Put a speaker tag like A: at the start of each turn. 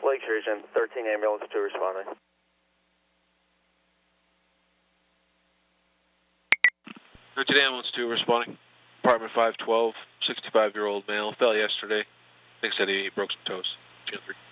A: Lakes Region, 13 ambulance 2 responding.
B: Route ambulance 2 responding. Apartment 512, 65-year-old male, fell yesterday. Thinks that he broke some toes. 2 3.